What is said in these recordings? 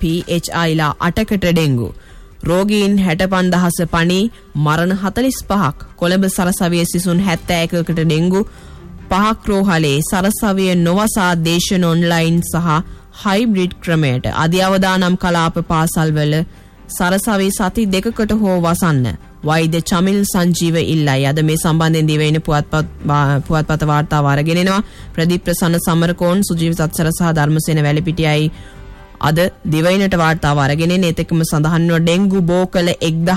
PHIලා 8කට dengue. රෝගීන් 65000 පණි, මරණ 45ක්. කොළඹ සරසවියේ සිසුන් 71කට ඩෙන්ගු. 5ක් රෝහලේ සරසවිය නොවසා දේශන ඔන්ලයින් සහ හයිබ්‍රිඩ් ක්‍රමයට අධ්‍යවදානම් කලාප පාසල්වල සරසවි සති 2කට හෝ වසන්න වෛද්‍ය චමිල් සංජීව ඉල්ලයි. අද මේ සම්බන්ධයෙන් දිවයින පුවත්පත වාර්තාව අරගෙන එනවා. ප්‍රදීප් ප්‍රසන්න සමරකෝන්, සුජීව සත්සර සහ ධර්මසේන වැලිපිටියයි අද දිවයිනට වාර්තාව අරගෙන එන ඒතකම සඳහන් වෙන ඩෙන්ගු බෝකල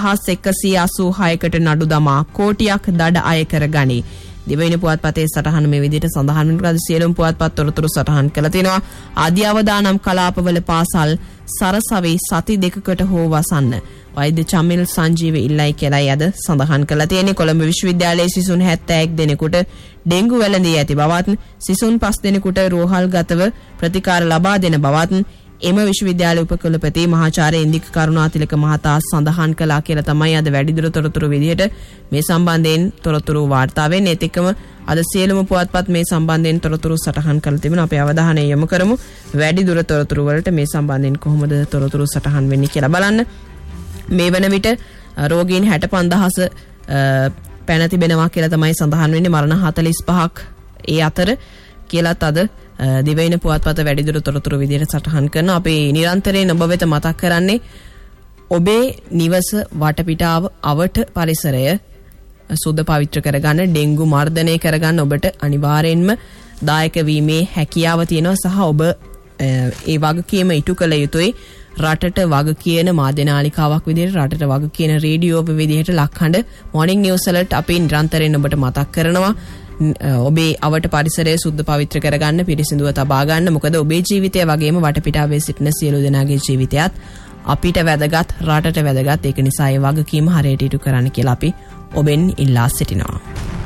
1186කට නඩු දමා කෝටියක් දඩ අය කරගනි. දිවයින පුවත්පතේ සටහන මේ විදිහට සඳහන් වෙනවා. සියලුම පුවත්පත් තොරතුරු සටහන් කළා තිනවා. ආදියවදානම් කලාපවල පාසල් සරසවි සති 2කට හෝ වසන්න වෛද්‍ය චමිල් සංජීව ඉල්ලයි කියලායි අද සඳහන් කළා තියෙන්නේ. කොළඹ විශ්වවිද්‍යාලයේ සිසුන් 71 දෙනෙකුට ඩෙන්ගු වැළඳී ඇති බවත්, සිසුන් 5 දෙනෙකුට රෝහල්ගතව ප්‍රතිකාර ලබා දෙන බවත් එම විශ්වවිද්‍යාලයේ උපකුලපති මහාචාර්ය ඉන්දික කරුණාතිලක මහතා සඳහන් කළා කියලා තමයි අද වැඩිදුර තොරතුරු විදිහට මේ සම්බන්ධයෙන් තොරතුරු වාර්තා වෙන්නේ. ඒත් එක්කම අද සියලුම පුවත්පත් මේ සම්බන්ධයෙන් තොරතුරු සටහන් කරලා තිබෙනවා. අපි අවධානය යොමු කරමු වැඩිදුර තොරතුරු වලට. මේ සම්බන්ධයෙන් කොහොමද තොරතුරු සටහන් වෙන්නේ කියලා බලන්න. මේ වන විට රෝගීන් 65000 පැන තිබෙනවා කියලා තමයි සඳහන් වෙන්නේ. මරණ 45ක් ඒ අතර කියලාත් අද දිවයින පුවත්පත වැඩිදුර තොරතුරු විදිහට සටහන් කරන. අපි නිරන්තරයෙන් ඔබ වෙත මතක් කරන්නේ ඔබේ නිවස වටපිටාව අවට පරිසරය සුද්ධ පවිත්‍ර කරගන්න, ඩෙන්ගු මර්ධනය කරගන්න ඔබට අනිවාර්යෙන්ම දායක වීමේ හැකියාව තියෙනවා සහ ඔබ ඒ වගකීම ඉටු කළ යුතුයි. රටට වග කියන මාධ්‍ය නාලිකාවක් විදිහට, රටට වග කියන රේඩියෝ විදිහට ලක්හඬ මොර්නිං නිවුස් වලට අපි නිරන්තරයෙන් ඔබට මතක් කරනවා. ඔබේ අවට පරිසරය සුද්ධ පවිත්‍ර කරගන්න, පිරිසිදුව තබා ගන්න. මොකද ඔබේ ජීවිතය වගේම වටපිටාවේ සිටින සියලු දෙනාගේ ජීවිතයත් අපිට වැදගත්, රටට වැදගත්. ඒක නිසා ඒ වගකීම හරියට ඉටු කරන්න කියලා අපි ඔබෙන් ඉල්ලා සිටිනවා.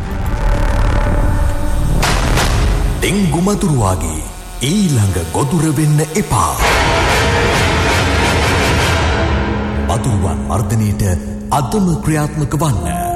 ඩෙන්ගු මතුරුවාගේ ඊළඟ ගොදුර වෙන්න එපා. මතුරුවන් මර්ධනයට අදම ක්‍රියාත්මක වන්න.